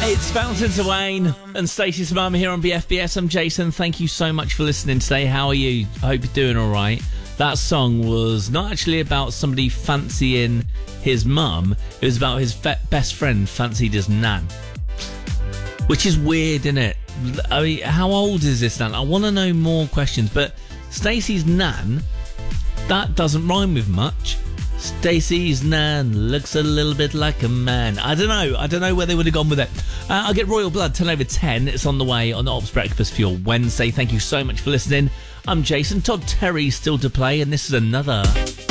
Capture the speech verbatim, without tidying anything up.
It's Fountains of Wayne and Stacey's mum here on B F B S. I'm Jason. Thank you so much for listening today. How are you? I hope you're doing all right. That song was not actually about somebody fancying his mum. It was about his fe- best friend fancied his nan. Which is weird, isn't it? I mean, how old is this nan? I want to know more questions. But Stacey's nan, that doesn't rhyme with much. Stacey's nan looks a little bit like a man. I don't know. I don't know where they would have gone with it. Uh, I'll get Royal Blood ten over ten. It's on the way on the Ops Breakfast for your Wednesday. Thank you so much for listening. I'm Jason. Todd Terry's still to play, and this is another.